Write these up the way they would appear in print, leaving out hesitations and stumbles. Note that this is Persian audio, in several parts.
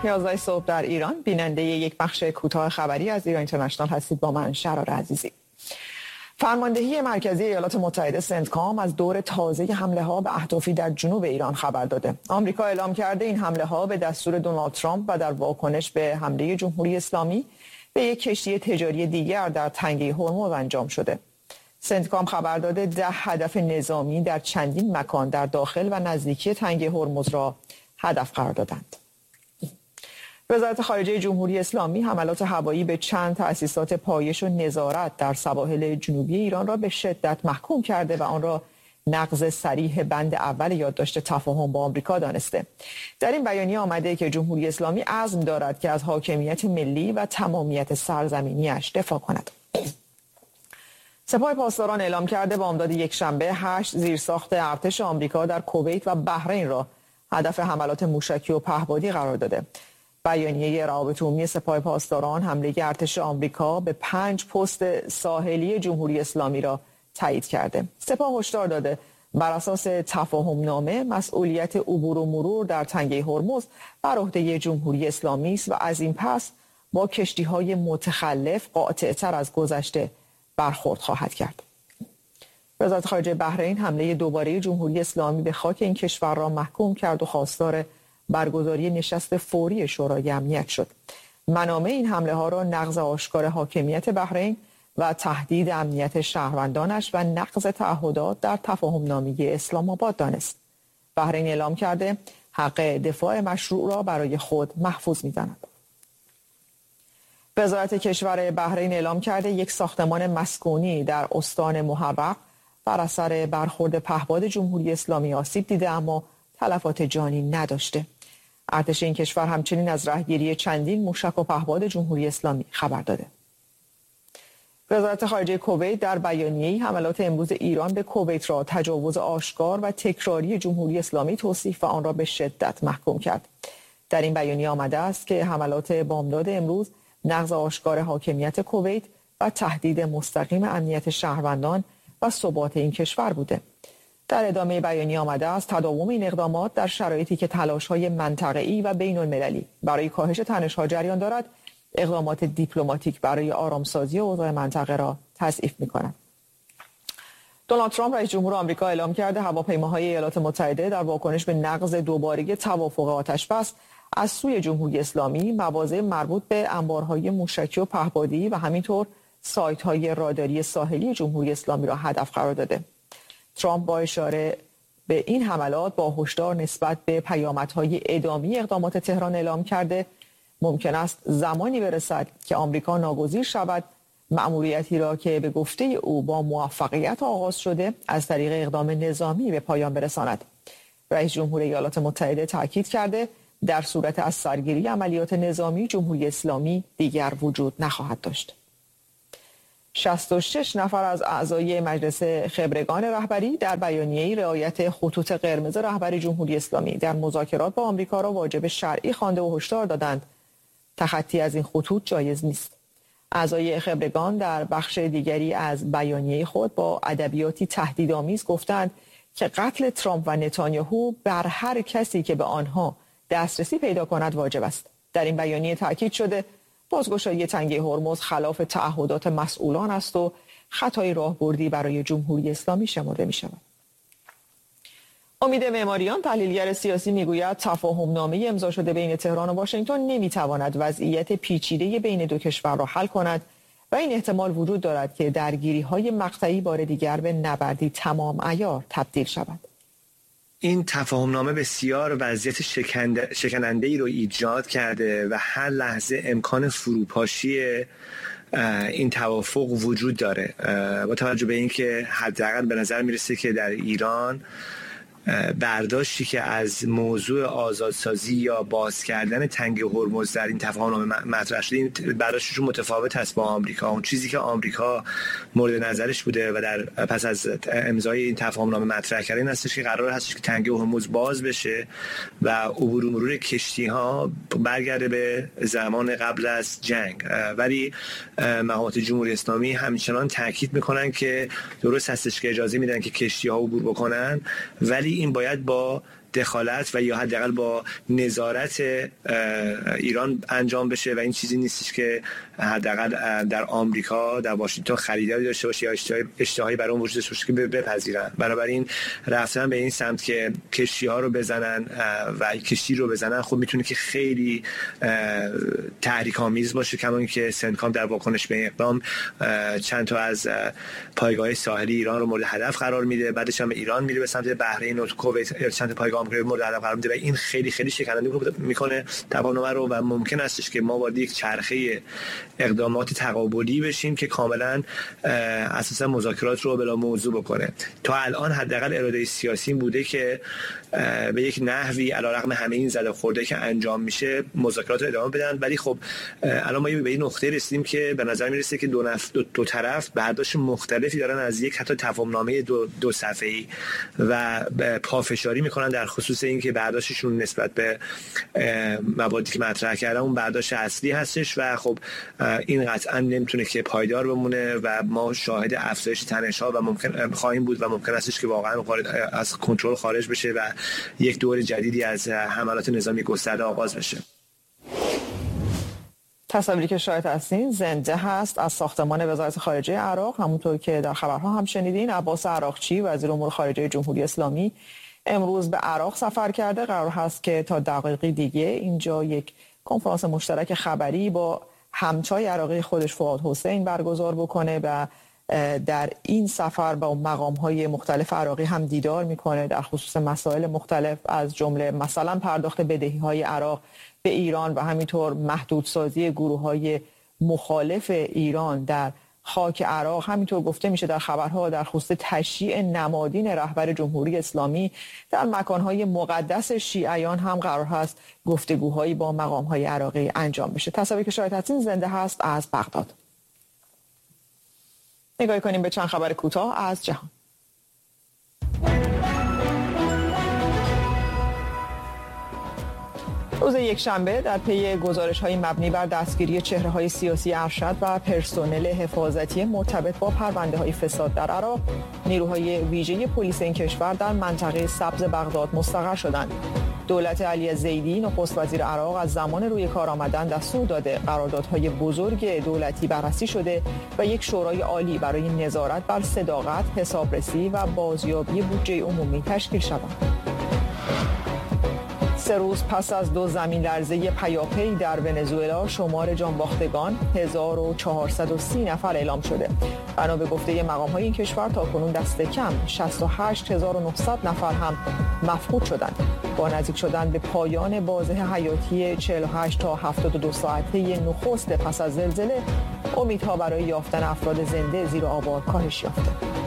11 صبح در ایران بیننده یک بخش کوتاه خبری از ایران اینترنشنال هستید. با من شرار عزیزی. فرماندهی مرکزی ایالات متحده سنتکام از دور تازه حمله ها به اهدافی در جنوب ایران خبر داده. آمریکا اعلام کرده این حمله ها به دستور دونالد ترامپ و در واکنش به حمله جمهوری اسلامی به یک کشتی تجاری دیگر در تنگه هرمز انجام شده. سنتکام خبر داده 10 هدف نظامی در چندین مکان در داخل و نزدیکی تنگه هرمز را هدف قرار دادند. وزارت خارجه جمهوری اسلامی حملات هوایی به چند تأسیسات پایش و نظارت در سواحل جنوبی ایران را به شدت محکوم کرده و آن را نقض صریح بند اول یادداشت تفاهم با آمریکا دانسته. در این بیانیه آمده که جمهوری اسلامی عزم دارد که از حاکمیت ملی و تمامیت سرزمینیش دفاع کند. سپاه پاسداران اعلام کرده بامداد یکشنبه 8 زیرساخت ارتش آمریکا در کویت و بحرین را هدف حملات موشکی و پهپادی قرار داده. بیانیه روابط عمومی سپاه پاسداران حمله ارتش آمریکا به 5 پست ساحلی جمهوری اسلامی را تایید کرده. سپاه هشدار داده بر اساس تفاهم نامه مسئولیت عبور و مرور در تنگه هرمز بر عهده جمهوری اسلامی است و از این پس با کشتی‌های متخلف قاطع‌تر از گذشته برخورد خواهد کرد. وزارت خارجه بحرین حمله دوباره جمهوری اسلامی به خاک این کشور را محکوم کرد و خواستار برگزاری نشست فوری شورای امنیت شد. منامع این حمله ها را نقض آشکار حاکمیت بحرین و تهدید امنیت شهروندانش و نقض تعهدات در تفاهم نامه اسلام آباد دانست. بحرین اعلام کرده حق دفاع مشروع را برای خود محفوظ می‌داند. وزارت کشور بحرین اعلام کرده یک ساختمان مسکونی در استان محرق بر اثر برخورد پهپاد جمهوری اسلامی آسیب دیده اما تلفات جانی نداشته. ارتش این کشور همچنین از رهگیری چندین موشک و پهپاد جمهوری اسلامی خبر داده. وزارت خارجه کویت در بیانیه‌ای حملات امروز ایران به کویت را تجاوز آشکار و تکراری جمهوری اسلامی توصیف و آن را به شدت محکوم کرد. در این بیانیه آمده است که حملات بامداد امروز نقض آشکار حاکمیت کویت و تهدید مستقیم امنیت شهروندان و ثبات این کشور بوده. در ادامه بیانیه آمده است تداوم این اقدامات در شرایطی که تلاش‌های منطقه‌ای و بین‌المللی برای کاهش تنش‌ها جریان دارد، اقدامات دیپلماتیک برای آرامسازی اوضاع منطقه را تضعیف می‌کند. دونالد ترامپ رئیس جمهور آمریکا اعلام کرده هواپیماهای ایالات متحده در واکنش به نقض دوباره توافق آتش‌بس از سوی جمهوری اسلامی مواضع مربوط به انبارهای موشکی و پهپادی و همینطور سایت‌های راداری ساحلی جمهوری اسلامی را هدف قرار داده. ترامپ با اشاره به این حملات با هشدار نسبت به پیامدهای ادامی اقدامات تهران اعلام کرده ممکن است زمانی برسد که آمریکا ناگزیر شود مأموریتی را که به گفته او با موفقیت آغاز شده از طریق اقدام نظامی به پایان برساند. رئیس جمهور ایالات متحده تاکید کرده در صورت از سرگیری عملیات نظامی جمهوری اسلامی دیگر وجود نخواهد داشت. 66 نفر از اعضای مجلس خبرگان رهبری در بیانیه‌ای رعایت خطوط قرمز رهبری جمهوری اسلامی در مذاکرات با آمریکا را واجب شرعی خوانده و هشدار دادند تخطی از این خطوط جایز نیست. اعضای خبرگان در بخش دیگری از بیانیه خود با ادبیاتی تهدیدآمیز گفتند که قتل ترامپ و نتانیاهو بر هر کسی که به آنها دسترسی پیدا کند واجب است. در این بیانیه تاکید شده بازگشایی تنگه هرمز خلاف تعهدات مسئولان است و خطای راهبردی برای جمهوری اسلامی شمرده می شود. امید معماریان تحلیلگر سیاسی میگوید تفاهم نامه امضا شده بین تهران و واشنگتن نمیتواند وضعیت پیچیده بین دو کشور را حل کند و این احتمال وجود دارد که درگیری‌های مقطعی بار دیگر به نبردی تمام عیار تبدیل شود. این تفاهمنامه بسیار وضعیت شکننده‌ای رو ایجاد کرده و هر لحظه امکان فروپاشی این توافق وجود داره. با توجه به اینکه حداقل به نظر میرسه که در ایران برداشتی که از موضوع آزادسازی یا باز کردن تنگه هرمز در این تفاهمنامه مطرح شده، این برداشتشون متفاوت است با آمریکا. اون چیزی که آمریکا مورد نظرش بوده و در پس از امضای این تفاهمنامه مطرح کردن این هستش که قرار هستش که تنگه هرمز باز بشه و عبور و مرور کشتی‌ها برگرده به زمان قبل از جنگ. ولی مقامات جمهوری اسلامی همچنان تاکید میکنن که درست هستش که اجازه میدن که کشتی‌ها عبور بکنن، ولی این باید با دخالت و یا حداقل با نظارت ایران انجام بشه و این چیزی نیستش که حداقل در آمریکا در واشنگتن خریداری داشته باشه یا اشتهایی برای اون وجود داشته باشه که بپذیرن. بنابراین رفتن به این سمت که کشتی‌ها رو بزنن و کشتی رو بزنن خب میتونه که خیلی تحریک‌آمیز باشه، کما اینکه سنتکام در واکنش به این اقدام چند تا از پایگاه ساحلی ایران رو مورد هدف قرار میده، بعدش هم ایران میره به سمت بحرین و کویت چند تا پایگاه آمریکایی مورد هدف قرار میده و این خیلی خیلی شکننده میکنه تفاهم‌نامه رو و ممکن استش که ما وارد یک چرخه اقدامات تقابلی بشیم که کاملا اساسا مذاکرات رو بلا موضوع بکنه. تا الان حداقل اراده سیاسی بوده که به یک نحوی علیرغم همه این زده خورده که انجام میشه مذاکرات رو ادامه بدن، ولی خب الان ما به این نقطه رسیدیم که به نظر میرسه که دو طرف برداشت مختلفی دارن از یک حتی تفاهم‌نامه دو صفحه‌ای و پافشاری میکنن در خصوص اینکه برداشتشون نسبت به مبادی که مطرح کردن اون برداشت اصلی هستش و خب این قطعا نمیتونه که پایدار بمونه و ما شاهد افزایش تنش‌ها و ممکن خواهیم بود و ممکن استش که واقعا از کنترل خارج بشه و یک دور جدیدی از حملات نظامی گسترده آغاز بشه. تصاویری که شاهد هستین زنده هست از ساختمان وزارت خارجه عراق. همونطور که در خبرها هم شنیدین، عباس عراقچی وزیر امور خارجه جمهوری اسلامی امروز به عراق سفر کرده. قرار هست که تا دقایقی دیگه اینجا یک کنفرانس مشترک خبری با همتای عراقی خودش فؤاد حسین برگزار بکنه و در این سفر با مقام‌های مختلف عراقی هم دیدار میکنه در خصوص مسائل مختلف، از جمله مثلا پرداخت بدهی‌های عراق به ایران و همینطور محدودسازی گروه‌های مخالف ایران در خاک عراق. همینطور گفته میشه در خبرها در خصوص تشییع نمادین رهبر جمهوری اسلامی در مکان‌های مقدس شیعیان هم قرار هست گفتگوهایی با مقام‌های عراقی انجام بشه. تصاویری که شاهد هستین زنده هست از بغداد. نگاهی کنیم به چند خبر کوتاه از جهان. روز یکشنبه در پی گزارش‌های مبنی بر دستگیری چهره‌های سیاسی ارشد و پرسنل حفاظتی مرتبط با پرونده‌های فساد در عراق، نیروهای ویژه پلیس این کشور در منطقه سبز بغداد مستقر شدند. دولت علی زیدی نخست وزیر عراق از زمان روی کار آمدن دستور داده قراردادهای بزرگ دولتی بررسی شده و یک شورای عالی برای نظارت بر صداقت، حسابرسی و بازیابی بودجه عمومی تشکیل شود. 3 روز پس از 2 زمین لرزه پیاپی در ونزوئلا شمار جانباختگان 1430 نفر اعلام شده. بنا به گفته مقام‌های این کشور تاکنون دست کم 68900 نفر هم مفقود شدند. با نزدیک شدن به پایان بازه حیاتی 48 تا 72 ساعته نخست پس از زلزله، امیدها برای یافتن افراد زنده زیر آوار کاهش یافته.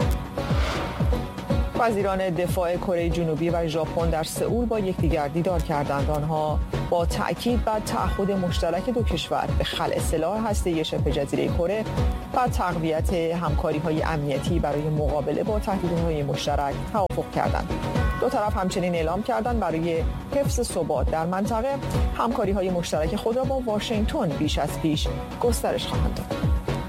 وزیران دفاع کره جنوبی و ژاپن در سئول با یکدیگر دیدار کردند. آنها با تأکید بر تعهد مشترک دو کشور به خلع سلاح هسته‌ای شبه جزیره کره و تقویت همکاری‌های امنیتی برای مقابله با تهدیدهای مشترک توافق کردند. دو طرف همچنین اعلام کردند برای حفظ ثبات در منطقه همکاری‌های مشترک خود را با واشنگتن بیش از پیش گسترش خواهند داد.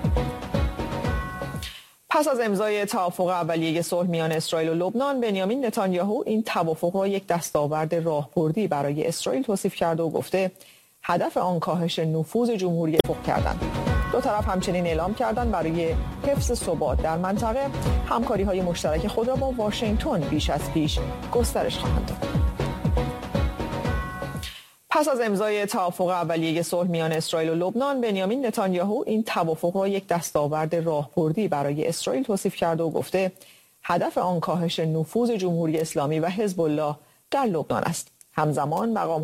پس از امضای توافق اولیه صلح میان اسرائیل و لبنان، بنیامین نتانیاهو این توافق را یک دستاورد راهبردی برای اسرائیل توصیف کرده و گفته هدف آن کاهش نفوذ جمهوری توافق کردند. دو طرف همچنین اعلام کردند برای حفظ ثبات در منطقه همکاری‌های مشترک خود را با واشنگتن بیش از پیش گسترش خواهند داد. پس از امضای توافق اولیه صلح میان اسرائیل و لبنان، بنیامین نتانیاهو این توافق را یک دستاورد راهبردی برای اسرائیل توصیف کرده و گفته هدف آن کاهش نفوذ جمهوری اسلامی و حزب الله در لبنان است. همزمان مقام